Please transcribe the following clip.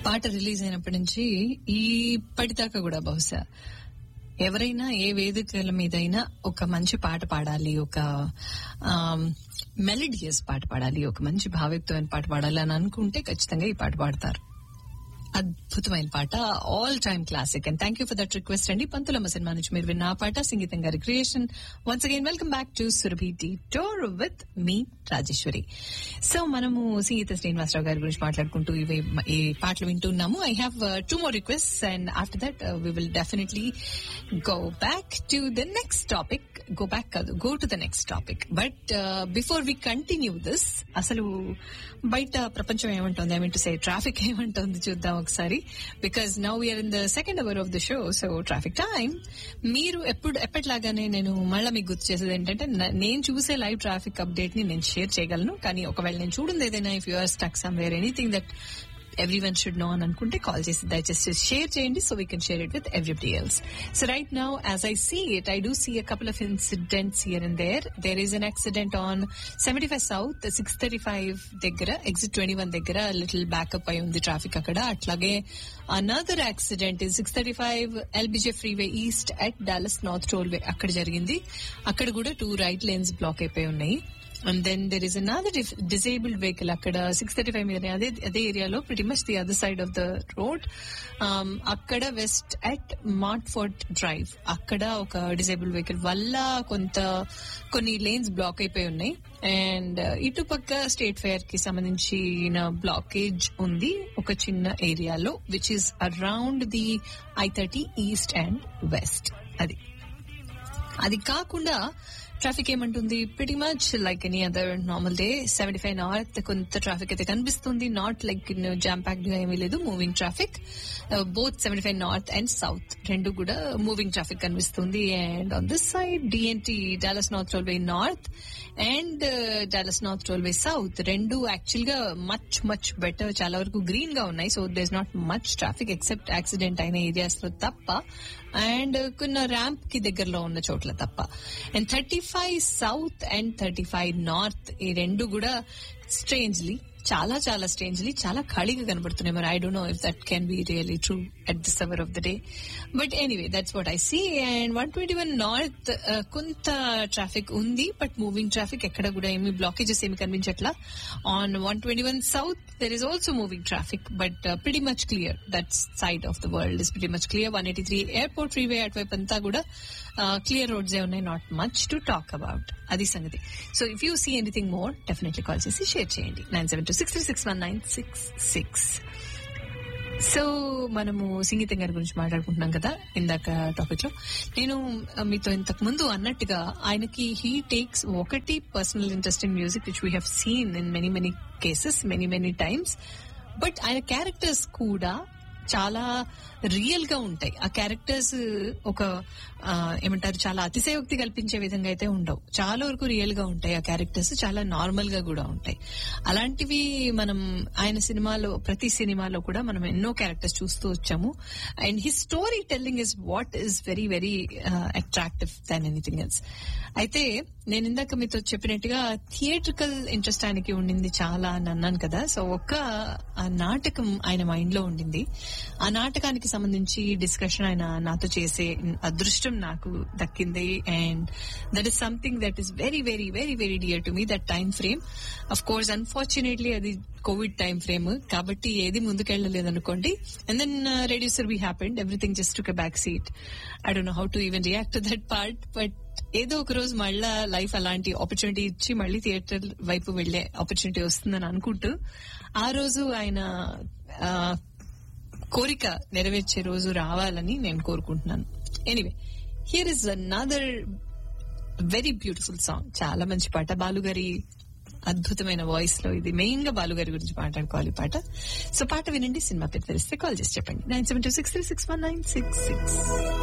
పాట రిలీజ్ అయినప్పటి నుంచి ఇప్పటిదాకా కూడా బహుశా ఎవరైనా ఏ వేదికల మీదైనా ఒక మంచి పాట పాడాలి, ఒక మెలడియస్ పాట పాడాలి, ఒక మంచి భావయుక్తమైన పాట పాడాలి అని అనుకుంటే ఖచ్చితంగా ఈ పాట పాడతారు. అద్భుతమైన పాట, all time classic. And thank you for that request అండి. పంతులమ్మ సినిమా నుంచి మీరు విన్న ఆ పాట సంగీతం గారి creation. Once again welcome back to Surabhi tour with me Rajeshwari. So మనము సంగీత శ్రీనివాసరావు గారి గురించి మాట్లాడుకుంటూ ఈ పాటలు వింటున్నాము. I have 2 more requests and after that we will definitely go back to the next topic. Go to the next topic. But before we continue this, అసలు బయట ప్రపంచం ఏమంటుంది, I mean to say traffic ఏమంటుంది చూద్దాం ఒకసారి. Because now we are in the second hour of the show, so traffic time. మీరు ఎప్పటిలాగానే నేను మళ్ళీ మీకు గుర్తు చేసేది ఏంటంటే, నేను చూసే లైవ్ ట్రాఫిక్ అప్డేట్ ని నేను షేర్ చేయగలను, కానీ ఒకవేళ నేను చూడండి ఏదైనా, if you are stuck somewhere, anything that everyone should know అని అనుకుంటే కాల్ చేసి దయచేసి షేర్ చేయండి, so we can share it with everybody else. So right now as I see it, I do see a couple of incidents here and there. There is an accident on 75 South 635 దగ్గర, exit 21 దగ్గర little backup అయి ఉంది traffic అక్కడ. అట్లాగే another accident is 635 LBJ freeway east at Dallas North Tollway, అక్కడ జరిగింది. అక్కడ కూడా 2 right lanes బ్లాక్ అయిపోయి ఉన్నాయి. And then there is another disabled vehicle akkada 635 మీద అదే ఏరియాలో, pretty much the other side of the road, akkada west at Martford Drive, akkada oka disabled vehicle valla కొన్ని lanes block అయిపోయి ఉన్నాయి. And ఇటు పక్క స్టేట్ ఫెయిర్ కి సంబంధించిన బ్లాకేజ్ ఉంది ఒక చిన్న ఏరియాలో, which is around the I-30 east and west. అది కాకుండా ట్రాఫిక్ ఏమంటుంది, pretty much like any other normal day. 75 north కొంత ట్రాఫిక్ అయితే కనిపిస్తుంది, నాట్ లైక్ జామ్ ప్యాక్డ్ గా ఏమీ లేదు, moving traffic. Both 75 north and south రెండు కూడా మూవింగ్ ట్రాఫిక్ కనిపిస్తుంది. And on this side DNT Dallas north tollway north and Dallas north tollway south రెండు యాక్చువల్ గా మచ్ బెటర్, చాలా వరకు గ్రీన్ గా ఉన్నాయి. So there is not much traffic except accident అయిన ఏరియాస్ లో తప్ప, అండ్ కొన్ని ర్యాంప్ కి దగ్గరలో ఉన్న చోట్ల తప్ప. అండ్ 35 సౌత్ అండ్ 35 నార్త్ ఈ రెండు కూడా స్ట్రేంజ్లీ, చాలా స్ట్రేంజ్లీ చాలా ఖాళీగా కనబడుతున్నాయి. మరి I don't know if that can be really true at this hour of the day, but anyway that's what I see. And 121 north కొంత ట్రాఫిక్ ఉంది, బట్ మూవింగ్ ట్రాఫిక్ ఎక్కడ కూడా ఏమి బ్లాకేజెస్ ఏమి కనిపించట్లా. On 121 south there is also moving traffic, but pretty much clear. That side of the world is pretty much clear. 183 airport freeway అటువైపు అంతా కూడా clear roads ఏ ఉన్నాయి, not much to talk about. అది సంగతి. So if you see anything more definitely call చేసి share చేయండి. 972-636-1966. So మనము సంగీతం గారి గురించి మాట్లాడుకుంటున్నాం కదా ఇందాక టాపిక్ లో. నేను మీతో ఇంతకు ముందు అన్నట్టుగా ఆయనకి హీ టేక్స్ ఒకటి personal interest in music, which we have seen in many cases many times. But ఆయన క్యారెక్టర్స్ కూడా చాలా రియల్ గా ఉంటాయి. ఆ క్యారెక్టర్స్ ఒక ఏమంటారు, చాలా అతిశయోక్తి కల్పించే విధంగా అయితే ఉండవు, చాలా వరకు రియల్ గా ఉంటాయి. ఆ క్యారెక్టర్స్ చాలా నార్మల్ గా కూడా ఉంటాయి. అలాంటివి మనం ఆయన సినిమాలో, ప్రతి సినిమాలో కూడా మనం ఎన్నో క్యారెక్టర్స్ చూస్తూ వచ్చాము. And his story telling is what is very attractive than anything else. అయితే నేను ఇందాక మీతో చెప్పినట్టుగా థియేట్రికల్ ఇంట్రెస్ట్ ఆయనకి ఉండింది చాలా అని అన్నాను కదా. సో ఆ నాటకం ఆయన మైండ్ లో ఉండింది. ఆ నాటకానికి సంబంధించి డిస్కషన్ ఆయన నాతో చేసే అదృష్టం నాకు దక్కింది. And that is something that is very dear to me, that time frame. Of course unfortunately అది కోవిడ్ టైమ్ ఫ్రేమ్ కాబట్టి ఏది ముందుకెళ్లలేదనుకోండి. And then radio సర్వీ happened, everything just took a back seat. I don't know how to even react to that part. But ఏదో ఒక రోజు మళ్ళా life అలాంటి opportunity ఇచ్చి మళ్ళీ థియేటర్ వైపు వెళ్లే ఆపర్చునిటీ వస్తుందని అనుకుంటూ, ఆ రోజు ఆయన కోరిక నెరవేర్చే రోజు రావాలని నేను కోరుకుంటున్నాను. Anyway, here is another very beautiful song, చాలా మంచి పాట, బాలుగారి అద్భుతమైన వాయిస్ లో. ఇది మెయిన్ గా బాలుగారి గురించి మాట్లాడుకోవాలి పాట. సో పాట వినండి, సినిమా పేరు తెలిస్తే కాల్ చేసి చెప్పండి. 972-636-1966.